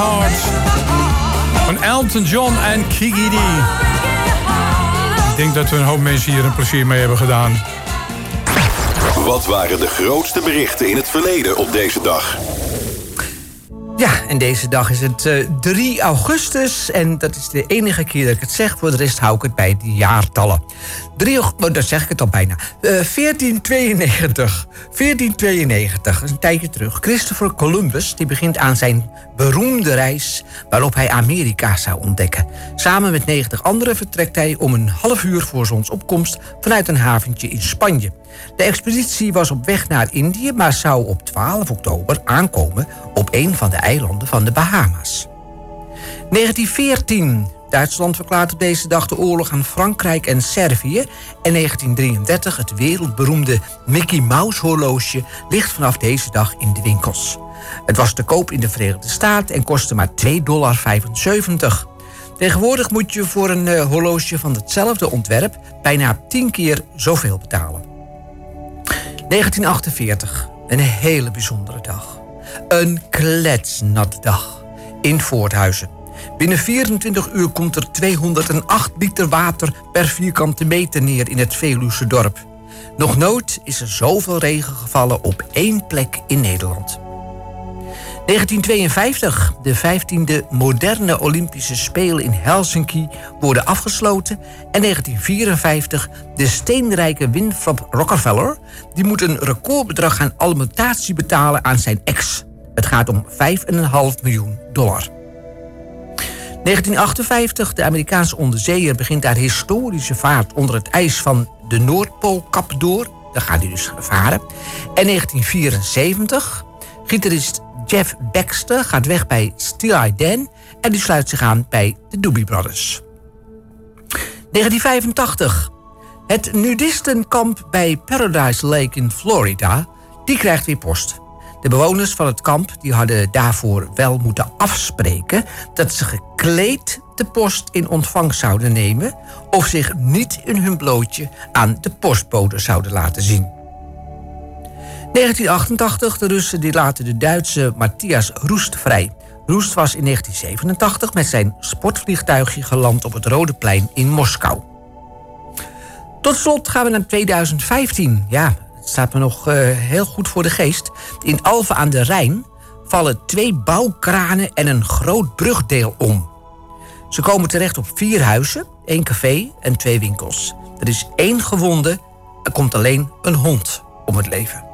Heart van Elton John en Kiki D. Ik denk dat we een hoop mensen hier een plezier mee hebben gedaan. Wat waren de grootste berichten in het verleden op deze dag? Ja, en deze dag is het 3 augustus. En dat is de enige keer dat ik het zeg. Voor de rest hou ik het bij de jaartallen. Dat zeg ik het al bijna. 1492. 1492, dat is een tijdje terug. Christopher Columbus die begint aan zijn beroemde reis waarop hij Amerika zou ontdekken. Samen met 90 anderen vertrekt hij om een half uur voor zonsopkomst vanuit een haventje in Spanje. De expeditie was op weg naar Indië, maar zou op 12 oktober aankomen op een van de eilanden van de Bahama's. 1914. Duitsland verklaart op deze dag de oorlog aan Frankrijk en Servië. En 1933, het wereldberoemde Mickey Mouse horloge ligt vanaf deze dag in de winkels. Het was te koop in de Verenigde Staten en kostte maar $2,75. Tegenwoordig moet je voor een horloge van hetzelfde ontwerp bijna 10 keer zoveel betalen. 1948, een hele bijzondere dag. Een kletsnatte dag in Voorthuizen. Binnen 24 uur komt er 208 liter water per vierkante meter neer in het Veluwse dorp. Nog nooit is er zoveel regen gevallen op 1 plek in Nederland. 1952, de 15e moderne Olympische Spelen in Helsinki worden afgesloten. En 1954, de steenrijke Winthrop Rockefeller die moet een recordbedrag aan alimentatie betalen aan zijn ex. Het gaat om $5,5 miljoen. 1958, de Amerikaanse onderzeeër begint haar historische vaart onder het ijs van de Noordpoolkap door. Daar gaat hij dus varen. En 1974, gitarist Jeff Baxter gaat weg bij Steely Dan en die sluit zich aan bij de Doobie Brothers. 1985, het nudistenkamp bij Paradise Lake in Florida, die krijgt weer post. De bewoners van het kamp die hadden daarvoor wel moeten afspreken dat ze gekleed de post in ontvangst zouden nemen of zich niet in hun blootje aan de postbode zouden laten zien. 1988, de Russen die laten de Duitse Matthias Roest vrij. Roest was in 1987 met zijn sportvliegtuigje geland op het Rode Plein in Moskou. Tot slot gaan we naar 2015. Ja, het staat me nog heel goed voor de geest. In Alphen aan de Rijn vallen 2 bouwkranen en een groot brugdeel om. Ze komen terecht op 4 huizen, 1 café en 2 winkels. Er is 1 gewonde, er komt alleen een hond om het leven.